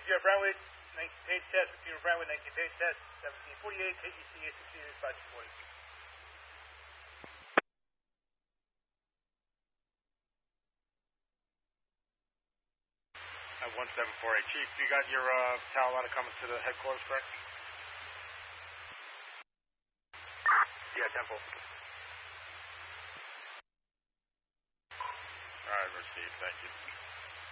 Sierra Brownwood, 19 page test, Sierra Brownwood, 19 page test, 1748, KEC, 540. 1748. Chief, you got your tower ladder coming to the headquarters, correct? Yeah, 10-4.